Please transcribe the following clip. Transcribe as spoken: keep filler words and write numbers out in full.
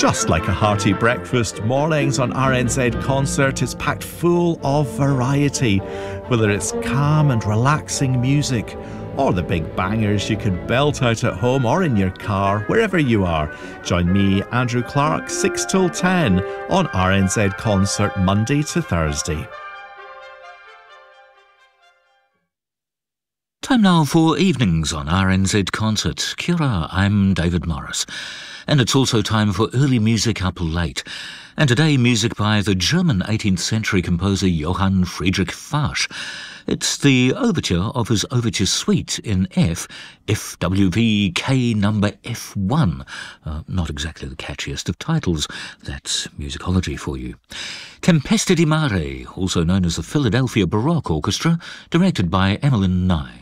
Just like a hearty breakfast, mornings on R N Z Concert is packed full of variety, whether it's calm and relaxing music or the big bangers you can belt out at home or in your car, wherever you are. Join me, Andrew Clark, six till ten on R N Z Concert, Monday to Thursday. Time now for evenings on R N Z Concert. Kia ora, I'm David Morris. And it's also time for early music up late. And today, music by the German eighteenth century composer Johann Friedrich Farsch. It's the overture of his overture suite in F, F W V K number F one. Uh, not exactly the catchiest of titles. That's musicology for you. Tempesta di Mare, also known as the Philadelphia Baroque Orchestra, directed by Emmeline Nye.